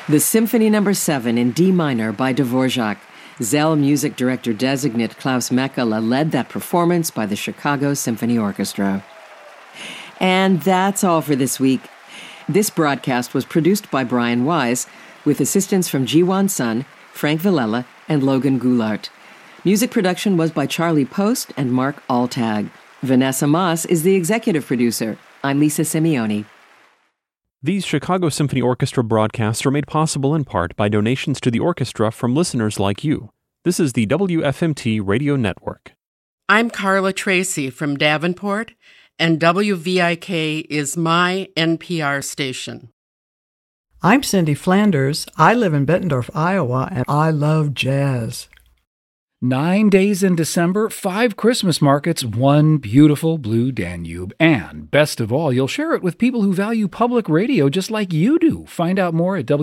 The Symphony No. 7 in D minor by Dvorak. Zell music director designate Klaus Mekala led that performance by the Chicago Symphony Orchestra. And that's all for this week. This broadcast was produced by Brian Wise, with assistance from Jiwon Sun, Frank Villela, and Logan Goulart. Music production was by Charlie Post and Mark Altag. Vanessa Moss is the executive producer. I'm Lisa Simeone. These Chicago Symphony Orchestra broadcasts are made possible in part by donations to the orchestra from listeners like you. This is the WFMT Radio Network. I'm Carla Tracy from Davenport, and WVIK is my NPR station. I'm Cindy Flanders. I live in Bettendorf, Iowa, and I love jazz. 9 days in December, 5 Christmas markets, 1 beautiful blue Danube. And best of all, you'll share it with people who value public radio just like you do. Find out more at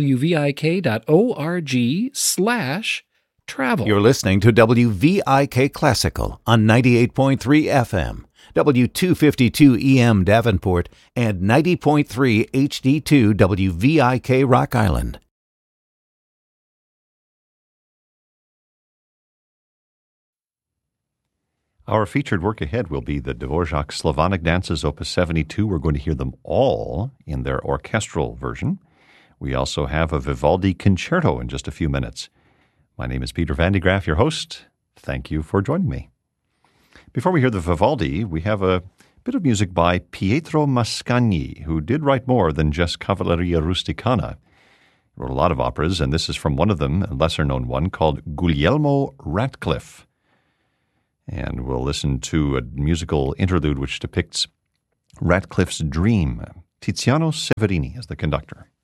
wvik.org/travel. You're listening to WVIK Classical on 98.3 FM, W252 EM Davenport, and 90.3 HD2 WVIK Rock Island. Our featured work ahead will be the Dvorak Slavonic Dances, Opus 72. We're going to hear them all in their orchestral version. We also have a Vivaldi concerto in just a few minutes. My name is Peter Van de Graaff, your host. Thank you for joining me. Before we hear the Vivaldi, we have a bit of music by Pietro Mascagni, who did write more than just Cavalleria Rusticana. He wrote a lot of operas, and this is from one of them, a lesser-known one, called Guglielmo Ratcliffe. And we'll listen to a musical interlude which depicts Ratcliffe's dream. Tiziano Severini is the conductor.